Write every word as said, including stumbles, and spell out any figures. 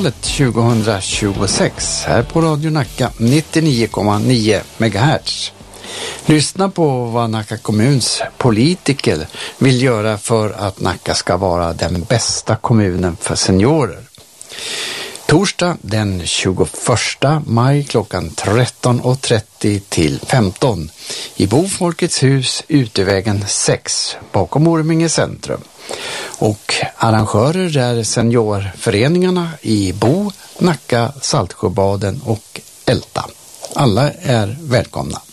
Melodifestivalen tjugohundratjugosex här på Radio Nacka nittionio komma nio megahertz. Lyssna på vad Nacka kommuns politiker vill göra för att Nacka ska vara den bästa kommunen för seniorer. Torsdag den tjugoförsta maj klockan tretton och trettio till femton i Bofolkets hus, Utevägen sex, bakom Orminge centrum. Och arrangörer är seniorföreningarna i Bo, Nacka, Saltsjöbaden och Älta. Alla är välkomna.